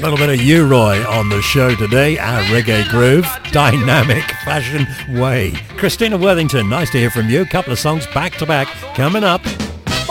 little bit of U-Roy on the show today, our reggae groove, dynamic fashion way. Christina Worthington, nice to hear from you. A couple of songs back to back coming up.